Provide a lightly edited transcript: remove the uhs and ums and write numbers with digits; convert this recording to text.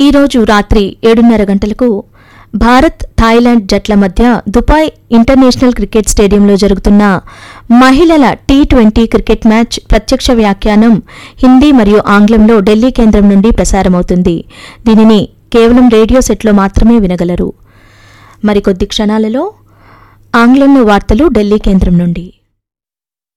ఈరోజు రాత్రి 7:30 గంటలకు భారత్ థాయిలాండ్ జట్ల మధ్య దుబాయ్ ఇంటర్నేషనల్ క్రికెట్ స్టేడియంలో జరుగుతున్న మహిళల టీ20 క్రికెట్ మ్యాచ్ ప్రత్యక్ష వ్యాఖ్యానం హిందీ మరియు ఆంగ్లంలో ఢిల్లీ కేంద్రం నుండి ప్రసారమవుతుంది. దీనిని కేవలం రేడియో సెట్లో మాత్రమే వినగలరు. మరికొద్ది క్షణాలలో ఆంగ్లంలో వార్తలు ఢిల్లీ కేంద్రం నుండి.